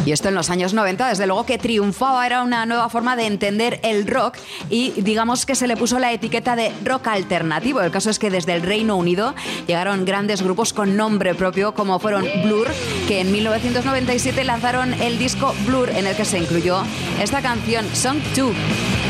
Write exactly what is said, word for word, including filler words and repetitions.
Y esto en los años noventa, desde luego que triunfaba, era una nueva forma de entender el rock y digamos que se le puso la etiqueta de rock alternativo. El caso es que desde el Reino Unido llegaron grandes grupos con nombre propio como fueron Blur, que en mil novecientos noventa y siete lanzaron el disco Blur en el que se incluyó esta canción Song dos.